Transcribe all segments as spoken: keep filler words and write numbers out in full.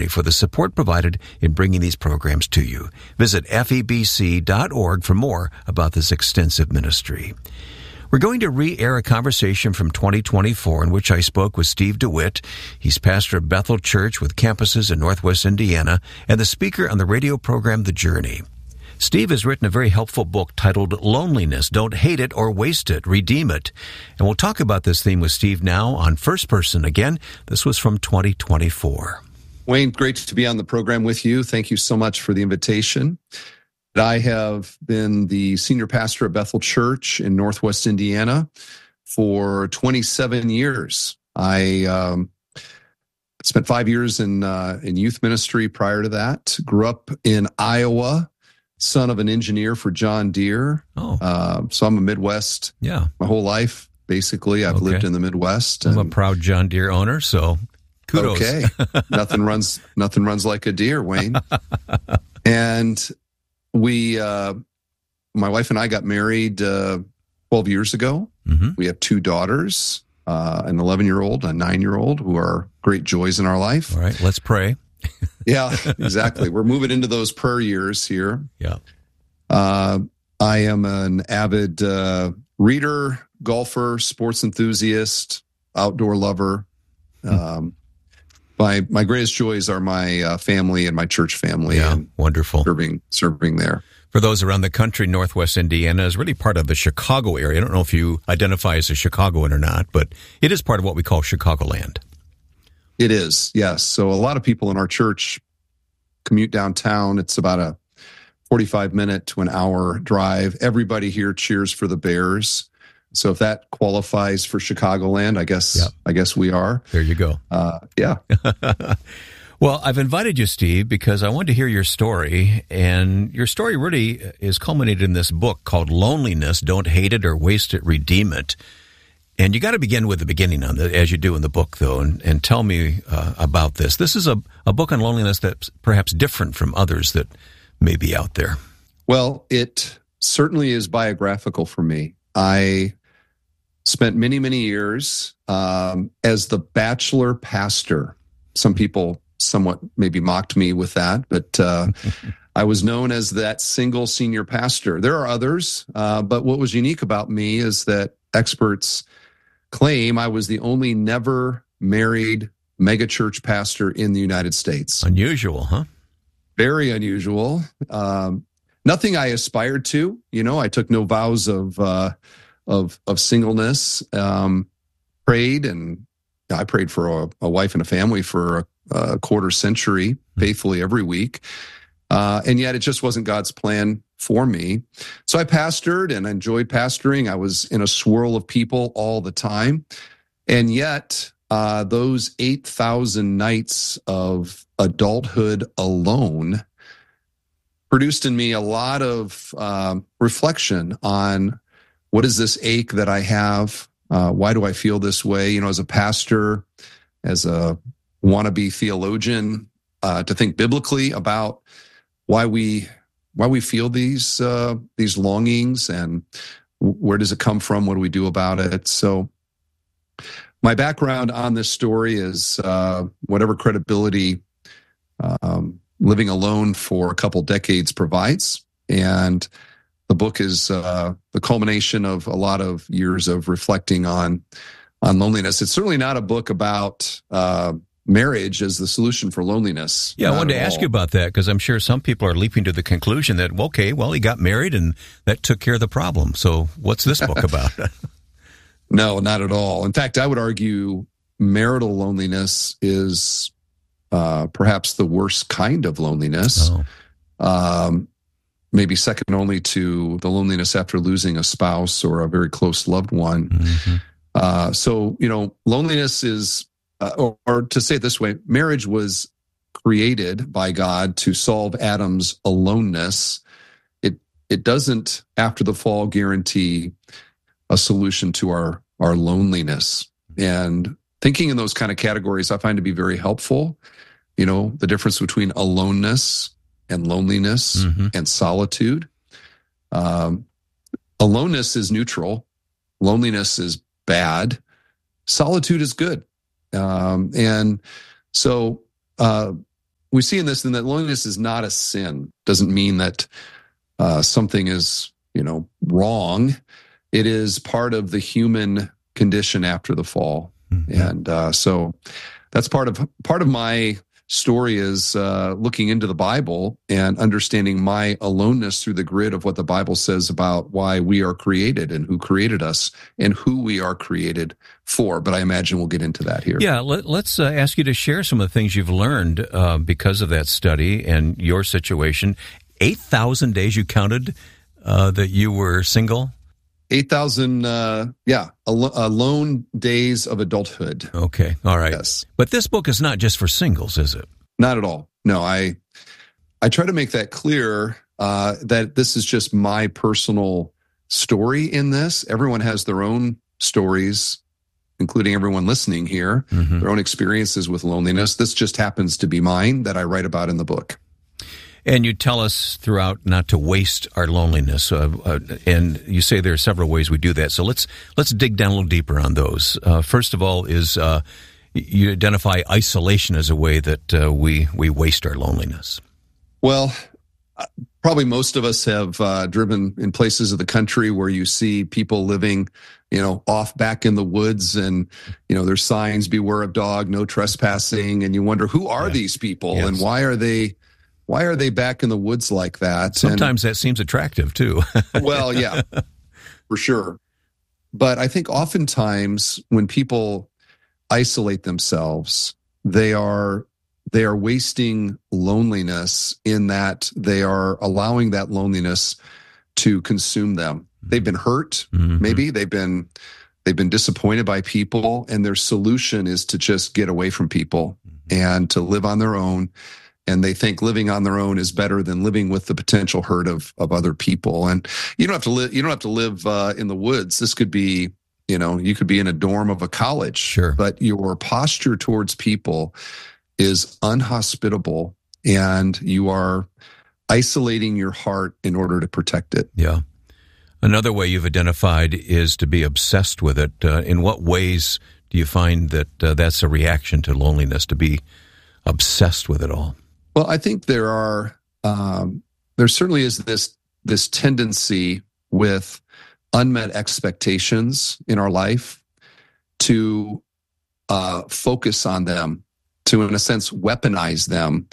Family for the support provided in bringing these programs to you. Visit F E B C dot org for more about this extensive ministry. We're going to re-air a conversation from twenty twenty-four in which I spoke with Steve DeWitt. He's pastor of Bethel Church with campuses in Northwest Indiana and the speaker on the radio program The Journey. Steve has written a very helpful book titled Loneliness, Don't Hate It or Waste It, Redeem It. And we'll talk about this theme with Steve now on First Person. Again, this was from twenty twenty-four. Wayne, great to be on the program with you. Thank you so much for the invitation. I have been the senior pastor at Bethel Church in Northwest Indiana for twenty-seven years. I um, spent five years in uh, in youth ministry prior to that. Grew up in Iowa, son of an engineer for John Deere. Oh, uh, so I'm a Midwest. Yeah, my whole life basically. I've okay. lived in the Midwest. I'm and, a proud John Deere owner, so kudos. Okay, nothing runs nothing runs like a deer, Wayne. And We, uh, my wife and I got married uh, twelve years ago. Mm-hmm. We have two daughters, uh, an eleven-year-old, a nine-year-old, who are great joys in our life. All right, let's pray. Yeah, exactly. We're moving into those prayer years here. Yeah. Uh, I am an avid uh, reader, golfer, sports enthusiast, outdoor lover. Mm. Um, my my greatest joys are my uh, family and my church family. Yeah, and wonderful. Serving, serving there. For those around the country, Northwest Indiana is really part of the Chicago area. I don't know if you identify as a Chicagoan or not, but it is part of what we call Chicagoland. It is, yes. So a lot of people in our church commute downtown. It's about a forty-five minute to an hour drive. Everybody here cheers for the Bears. So if that qualifies for Chicagoland, I guess yep. I guess we are. There you go. Uh, yeah. Well, I've invited you, Steve, because I wanted to hear your story, and your story really is culminated in this book called Loneliness, Don't Hate It or Waste It, Redeem It. And you got to begin with the beginning on that, as you do in the book, though, and, and tell me uh, about this. This is a, a book on loneliness that's perhaps different from others that may be out there. Well, it certainly is biographical for me. I spent many, many years um, as the bachelor pastor. Some people somewhat maybe mocked me with that, but uh, I was known as that single senior pastor. There are others, uh, but what was unique about me is that experts claim I was the only never married megachurch pastor in the United States. Unusual, huh? Very unusual. Um, nothing I aspired to. You know, I took no vows of uh, of of singleness. Um, prayed, and I prayed for a, a wife and a family for a, a quarter century, faithfully every week. Uh, and yet it just wasn't God's plan for me. So I pastored and I enjoyed pastoring. I was in a swirl of people all the time. And yet uh, those eight thousand nights of adulthood alone produced in me a lot of um, reflection on what is this ache that I have? Uh, why do I feel this way? You know, as a pastor, as a wannabe theologian, uh, to think biblically about why we why we feel these uh, these longings and where does it come from? What do we do about it? So my background on this story is uh, whatever credibility um, living alone for a couple decades provides. And the book is uh, the culmination of a lot of years of reflecting on on loneliness. It's certainly not a book about uh, marriage as the solution for loneliness. Yeah, I wanted to ask you about that because I'm sure some people are leaping to the conclusion that, well, okay, well, he got married and that took care of the problem. So what's this book about? No, not at all. In fact, I would argue marital loneliness is uh, perhaps the worst kind of loneliness. Oh. Um, maybe second only to the loneliness after losing a spouse or a very close loved one. Mm-hmm. Uh, so, you know, loneliness is, uh, or, or to say it this way, marriage was created by God to solve Adam's aloneness. It it doesn't, after the fall, guarantee a solution to our, our loneliness. And thinking in those kind of categories, I find to be very helpful. You know, the difference between aloneness and loneliness mm-hmm. and solitude. Um, aloneness is neutral. Loneliness is bad. Solitude is good. Um, and so uh, we see in this then that loneliness is not a sin. Doesn't mean that uh, something is, you know, wrong. It is part of the human condition after the fall. Mm-hmm. And uh, so that's part of part of my story is uh, looking into the Bible and understanding my aloneness through the grid of what the Bible says about why we are created and who created us and who we are created for. But I imagine we'll get into that here. Yeah, let, let's uh, ask you to share some of the things you've learned uh, because of that study and your situation. eight thousand days you counted uh, that you were single? eight thousand, uh, yeah, al- alone days of adulthood. Okay, all right. Yes. But this book is not just for singles, is it? Not at all. No, I I try to make that clear uh, that this is just my personal story in this. Everyone has their own stories, including everyone listening here, mm-hmm. their own experiences with loneliness. This just happens to be mine that I write about in the book. And you tell us throughout not to waste our loneliness, uh, uh, and you say there are several ways we do that. So let's let's dig down a little deeper on those. Uh, first of all, is uh, you identify isolation as a way that uh, we we waste our loneliness. Well, probably most of us have uh, driven in places of the country where you see people living, you know, off back in the woods, and you know there's signs: "Beware of dog, no trespassing," and you wonder who are yeah. these people yes. and why are they. Why are they back in the woods like that? Sometimes and, that seems attractive, too. Well, yeah, for sure. But I think oftentimes when people isolate themselves, they are they are wasting loneliness in that they are allowing that loneliness to consume them. They've been hurt, mm-hmm. maybe. They've been they've been disappointed by people, and their solution is to just get away from people mm-hmm. and to live on their own. And they think living on their own is better than living with the potential hurt of of other people. And you don't have to live. You don't have to live uh, in the woods. This could be, you know, you could be in a dorm of a college. Sure. But your posture towards people is unhospitable, and you are isolating your heart in order to protect it. Yeah. Another way you've identified is to be obsessed with it. Uh, in what ways do you find that uh, that's a reaction to loneliness, to be obsessed with it all? Well, I think there are, um, there certainly is this this tendency with unmet expectations in our life to uh, focus on them, to, in a sense, weaponize them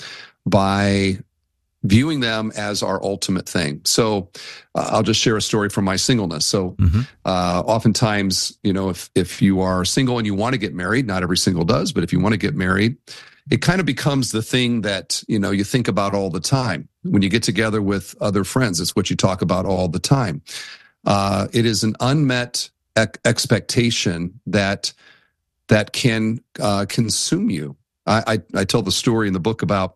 by viewing them as our ultimate thing. So uh, I'll just share a story from my singleness. So mm-hmm. uh, oftentimes, you know, if if you are single and you want to get married, not every single does, but if you want to get married, it kind of becomes the thing that, you know, you think about all the time. When you get together with other friends, it's what you talk about all the time. Uh, it is an unmet ec- expectation that that can uh, consume you. I, I, I tell the story in the book about,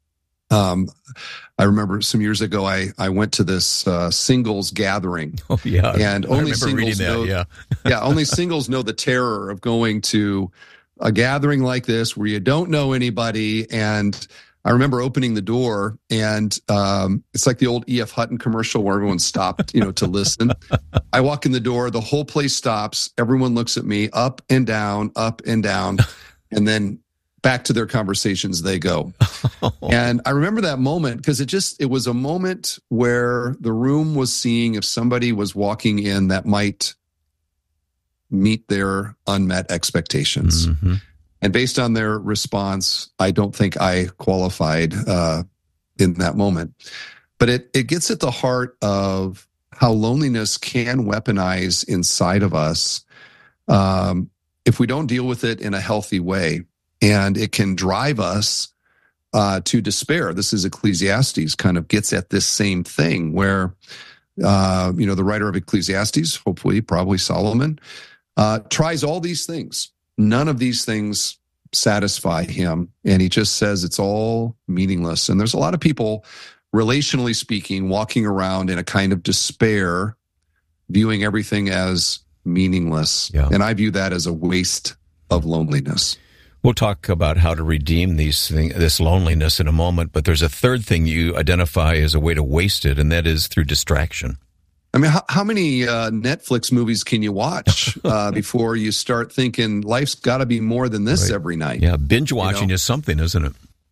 um, I remember some years ago, I, I went to this uh, singles gathering. Oh, yeah. And I only singles that, know, yeah. yeah, only singles know the terror of going to a gathering like this where you don't know anybody. And I remember opening the door, and um, it's like the old E F Hutton commercial where everyone stopped, you know, to listen. I walk in the door, the whole place stops. Everyone looks at me up and down, up and down, and then back to their conversations they go. And I remember that moment because it just, it was a moment where the room was seeing if somebody was walking in that might meet their unmet expectations. Mm-hmm. And based on their response, I don't think I qualified uh, in that moment. But it, it gets at the heart of how loneliness can weaponize inside of us um, if we don't deal with it in a healthy way. And it can drive us uh, to despair. This is Ecclesiastes kind of gets at this same thing where, uh, you know, the writer of Ecclesiastes, hopefully, probably Solomon, Uh, tries all these things. None of these things satisfy him. And he just says it's all meaningless. And there's a lot of people, relationally speaking, walking around in a kind of despair, viewing everything as meaningless. Yeah. And I view that as a waste of loneliness. We'll talk about how to redeem these thing, this loneliness in a moment. But there's a third thing you identify as a way to waste it, and that is through distraction. I mean, how, how many uh, Netflix movies can you watch uh, before you start thinking life's got to be more than this right. every night? Yeah, binge watching you know? is something, isn't it?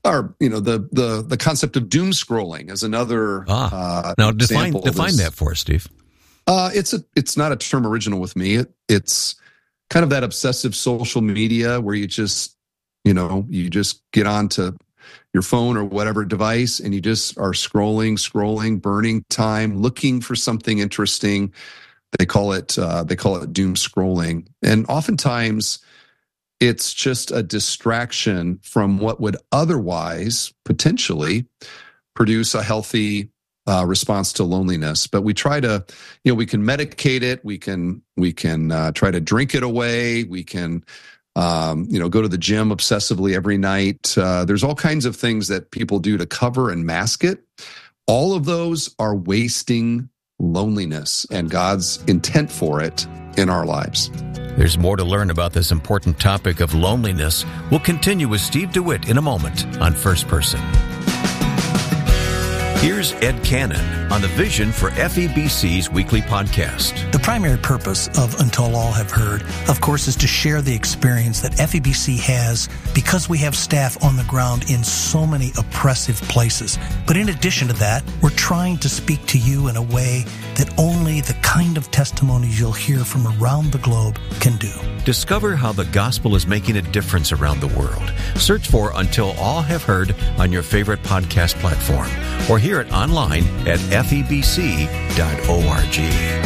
Or, you know, the the the concept of doom scrolling is another. Ah, uh, now define example. define There's- that for us, Steve. Uh, it's a it's not a term original with me. It, it's kind of that obsessive social media where you just, you know, you just get onto your phone or whatever device and you just are scrolling, scrolling, burning time, looking for something interesting. They call it uh, they call it doom scrolling, and oftentimes it's just a distraction from what would otherwise potentially produce a healthy uh, response to loneliness. But we try to, you know, we can medicate it. We can we can uh, try to drink it away. We can, um, you know, go to the gym obsessively every night. Uh, there's all kinds of things that people do to cover and mask it. All of those are wasting loneliness and God's intent for it in our lives. There's more to learn about this important topic of loneliness. We'll continue with Steve DeWitt in a moment on First Person. Here's Ed Cannon on the vision for F E B C's weekly podcast. The primary purpose of Until All Have Heard, of course, is to share the experience that F E B C has because we have staff on the ground in so many oppressive places. But in addition to that, we're trying to speak to you in a way that only the kind of testimonies you'll hear from around the globe can do. Discover how the gospel is making a difference around the world. Search for Until All Have Heard on your favorite podcast platform or hear it online at F E B C dot org.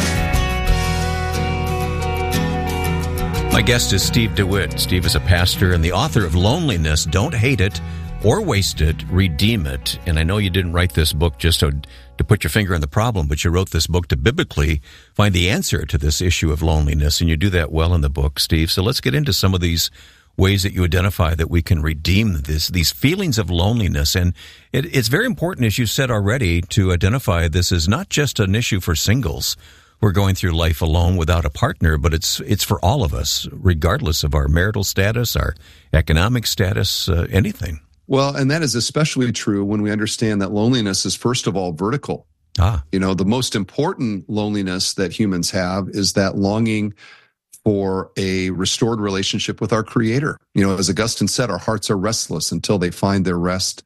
My guest is Steve DeWitt. Steve is a pastor and the author of Loneliness, Don't Hate It or Waste It, Redeem It. And I know you didn't write this book just to, to put your finger on the problem, but you wrote this book to biblically find the answer to this issue of loneliness, and you do that well in the book, Steve. So let's get into some of these ways that you identify that we can redeem this, these feelings of loneliness. And it, it's very important, as you said already, to identify this is not just an issue for singles. We're going through life alone without a partner, but it's it's for all of us, regardless of our marital status, our economic status, uh, anything. Well, and that is especially true when we understand that loneliness is, first of all, vertical. Ah. You know, the most important loneliness that humans have is that longing for a restored relationship with our Creator. You know, as Augustine said, our hearts are restless until they find their rest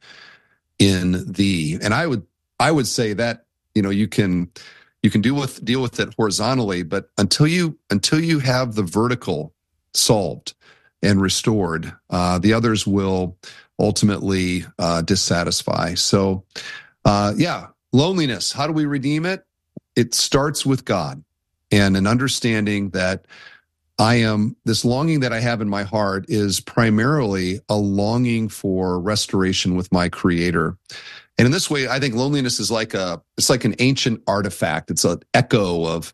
in Thee. And I would, I would say that, you know, you can, you can deal with deal with it horizontally, but until you until you have the vertical solved and restored, uh, the others will ultimately uh, dissatisfy. So, uh, yeah, loneliness. How do we redeem it? It starts with God and an understanding that I am, this longing that I have in my heart is primarily a longing for restoration with my Creator. And in this way, I think loneliness is like a, it's like an ancient artifact. It's an echo of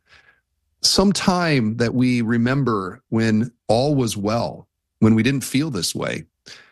some time that we remember when all was well, when we didn't feel this way.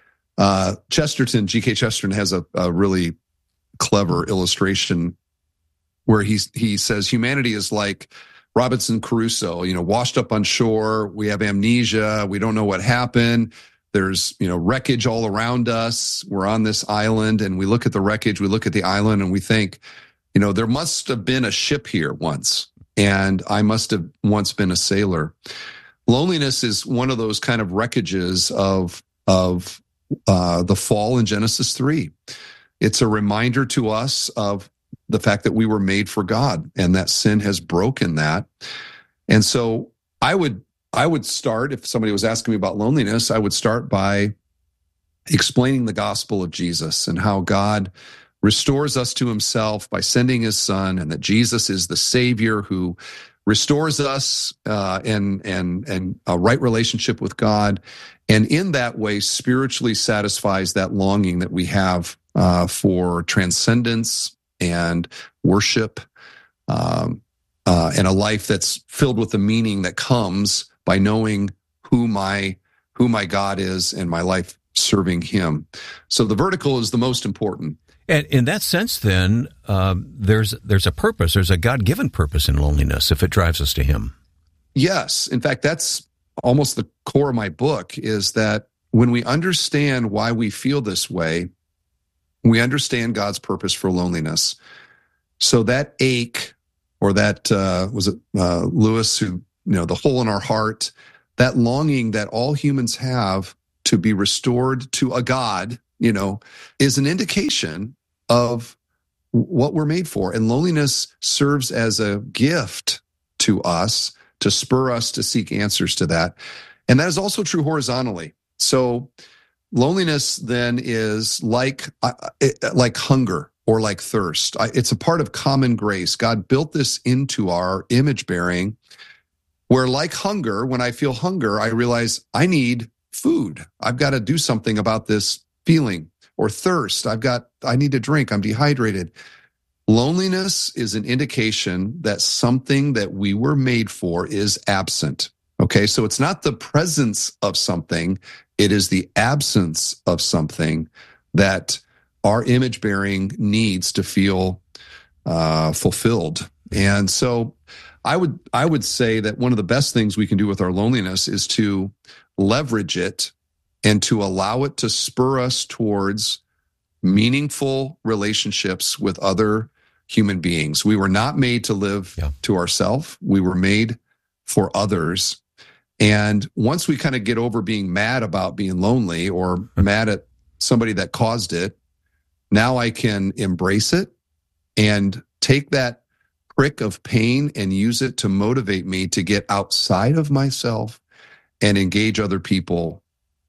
Uh, Chesterton, G K Chesterton has a, a really clever illustration where he's, he says humanity is like Robinson Crusoe, you know, washed up on shore. We have amnesia. We don't know what happened. There's, you know, wreckage all around us. We're on this island and we look at the wreckage. We look at the island and we think, you know, there must have been a ship here once. And I must have once been a sailor. Loneliness is one of those kind of wreckages of, of, Uh, the fall in Genesis three. It's a reminder to us of the fact that we were made for God and that sin has broken that. And so I would, I would start, if somebody was asking me about loneliness, I would start by explaining the gospel of Jesus and how God restores us to himself by sending his son, and that Jesus is the Savior who restores us uh, and and and a right relationship with God, and in that way spiritually satisfies that longing that we have uh, for transcendence and worship, um, uh, and a life that's filled with the meaning that comes by knowing who my who my God is and my life serving him. So the vertical is the most important. And in that sense, then, um, there's there's a purpose. There's a God-given purpose in loneliness if it drives us to him. Yes. In fact, that's almost the core of my book, is that when we understand why we feel this way, we understand God's purpose for loneliness. So that ache, or that, uh, was it uh, Lewis, who, you know, the hole in our heart, that longing that all humans have to be restored to a God, you know, is an indication of what we're made for. And loneliness serves as a gift to us to spur us to seek answers to that. And that is also true horizontally. So loneliness then is like, uh, like hunger or like thirst. I, it's a part of common grace. God built this into our image bearing, where like hunger, when I feel hunger, I realize I need food. I've got to do something about this feeling. Or thirst, I've got, I need to drink, I'm dehydrated. Loneliness is an indication that something that we were made for is absent. Okay, so it's not the presence of something, it is the absence of something that our image bearing needs to feel uh, fulfilled. And so I would, I would say that one of the best things we can do with our loneliness is to leverage it and to allow it to spur us towards meaningful relationships with other human beings. We were not made to live yeah. to ourselves. We were made for others. And once we kind of get over being mad about being lonely or mad at somebody that caused it, now I can embrace it and take that prick of pain and use it to motivate me to get outside of myself and engage other people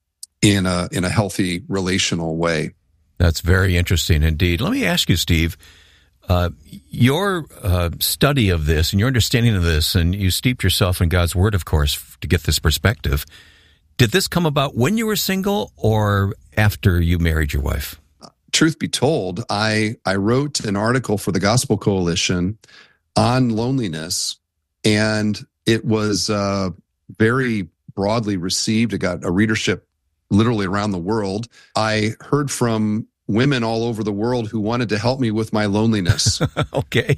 in a in a healthy relational way. That's very interesting indeed. Let me ask you, Steve, uh, your uh, study of this and your understanding of this, and you steeped yourself in God's Word, of course, to get this perspective. Did this come about when you were single or after you married your wife? Truth be told, I, I wrote an article for the Gospel Coalition on loneliness, and it was uh, very broadly received. It got a readership literally around the world. I heard from women all over the world who wanted to help me with my loneliness. Okay.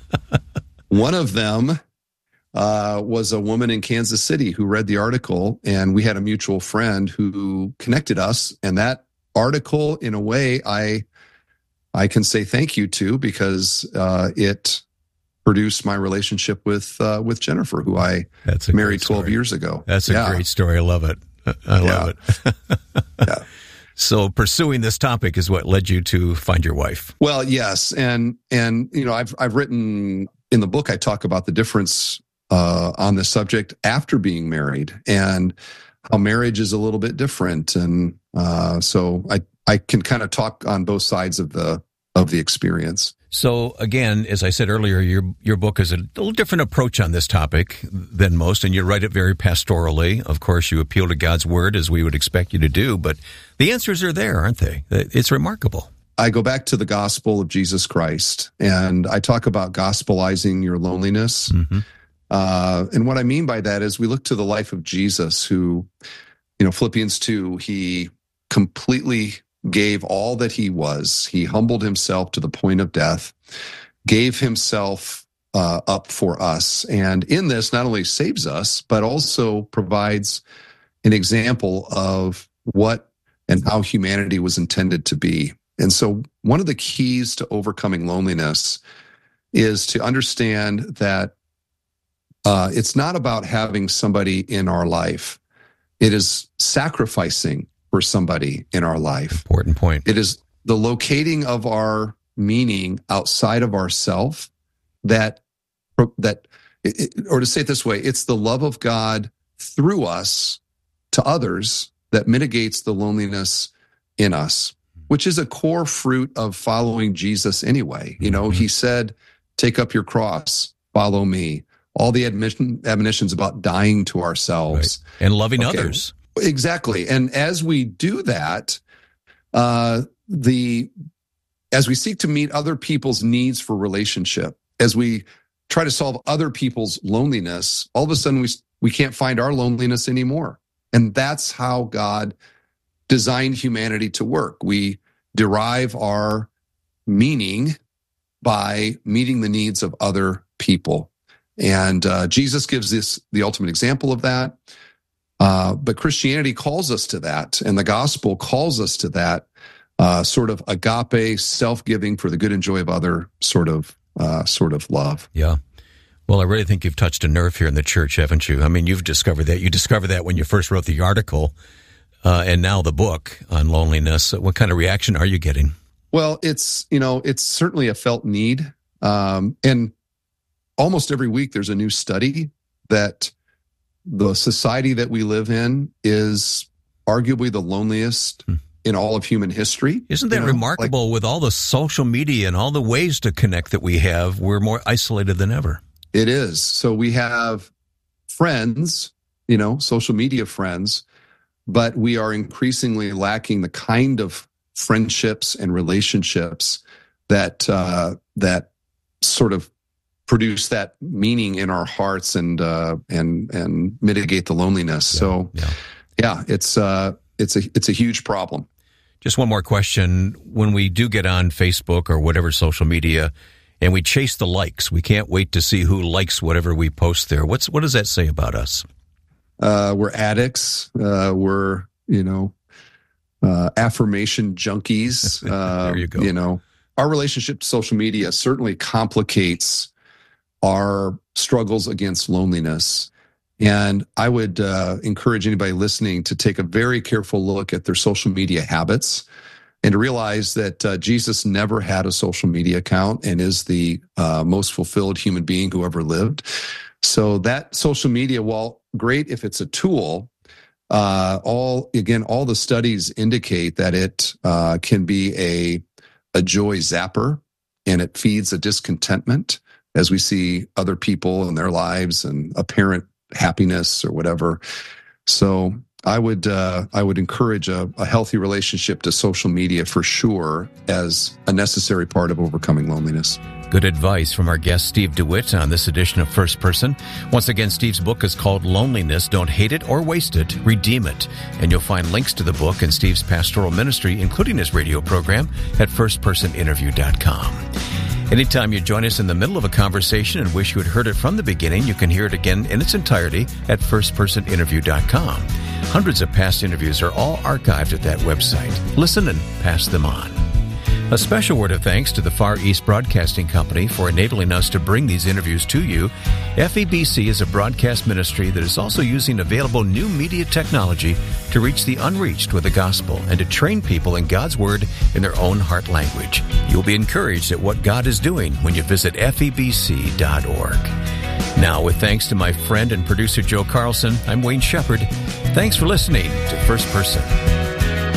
One of them uh, was a woman in Kansas City who read the article, and we had a mutual friend who connected us. And that article, in a way, I I can say thank you to, because uh, it produced my relationship with uh, with Jennifer, who I That's a married twelve years ago. That's a yeah. great story. I love it. I love yeah. it. yeah. So pursuing this topic is what led you to find your wife. Well, yes. And, and, you know, I've, I've written in the book, I talk about the difference uh, on this subject after being married and how marriage is a little bit different. And uh, so I, I can kind of talk on both sides of the, of the experience. So again, as I said earlier, your your book is a little different approach on this topic than most, and you write it very pastorally. Of course, you appeal to God's Word as we would expect you to do, but the answers are there, aren't they? It's remarkable. I go back to the gospel of Jesus Christ, and I talk about gospelizing your loneliness. Mm-hmm. Uh, and what I mean by that is we look to the life of Jesus, who, you know, Philippians two, he completely gave all that he was. He humbled himself to the point of death, gave himself uh, up for us. And in this, not only saves us, but also provides an example of what and how humanity was intended to be. And so one of the keys to overcoming loneliness is to understand that uh, it's not about having somebody in our life. It is sacrificing for somebody in our life. Important point. It is the locating of our meaning outside of ourself that, that, or to say it this way, it's the love of God through us to others that mitigates the loneliness in us, which is a core fruit of following Jesus anyway. You know, mm-hmm. He said, take up your cross, follow me. All the admission, admonitions about dying to ourselves. Right. And loving okay. others. Exactly. And as we do that, uh, the as we seek to meet other people's needs for relationship, as we try to solve other people's loneliness, all of a sudden we we can't find our loneliness anymore. And that's how God designed humanity to work. We derive our meaning by meeting the needs of other people. And uh, Jesus gives this the ultimate example of that. Uh, but Christianity calls us to that, and the gospel calls us to that uh, sort of agape, self-giving for the good and joy of other sort of uh, sort of love. Yeah. Well, I really think you've touched a nerve here in the church, haven't you? I mean, you've discovered that. You discovered that when you first wrote the article. uh, and now the book on loneliness. What kind of reaction are you getting? Well, it's, you know, it's certainly a felt need. Um, and almost every week there's a new study that the society that we live in is arguably the loneliest hmm. in all of human history. Isn't that you know, remarkable? Like, with all the social media and all the ways to connect that we have, we're more isolated than ever. It is. So we have friends, you know, social media friends, but we are increasingly lacking the kind of friendships and relationships that uh, that sort of produce that meaning in our hearts and uh, and and mitigate the loneliness. Yeah, so, yeah, yeah it's uh, it's a it's a huge problem. Just one more question: when we do get on Facebook or whatever social media, and we chase the likes, we can't wait to see who likes whatever we post there. What's what does that say about us? Uh, we're addicts. Uh, we're you know uh, affirmation junkies. Uh, there you go. You know, our relationship to social media certainly complicates our struggles against loneliness. And I would uh, encourage anybody listening to take a very careful look at their social media habits and to realize that uh, Jesus never had a social media account and is the uh, most fulfilled human being who ever lived. So that social media, while great if it's a tool, uh, all again, all the studies indicate that it uh, can be a, a joy zapper, and it feeds a discontentment as we see other people in their lives and apparent happiness or whatever. So I would uh, I would encourage a, a healthy relationship to social media for sure as a necessary part of overcoming loneliness. Good advice from our guest, Steve DeWitt, on this edition of First Person. Once again, Steve's book is called Loneliness. Don't hate it or waste it. Redeem it. And you'll find links to the book and Steve's pastoral ministry, including his radio program, at first person interview dot com. Anytime you join us in the middle of a conversation and wish you had heard it from the beginning, you can hear it again in its entirety at first person interview dot com. Hundreds of past interviews are all archived at that website. Listen and pass them on. A special word of thanks to the Far East Broadcasting Company for enabling us to bring these interviews to you. F E B C is a broadcast ministry that is also using available new media technology to reach the unreached with the gospel and to train people in God's Word in their own heart language. You'll be encouraged at what God is doing when you visit F E B C dot org. Now, with thanks to my friend and producer Joe Carlson, I'm Wayne Shepherd. Thanks for listening to First Person.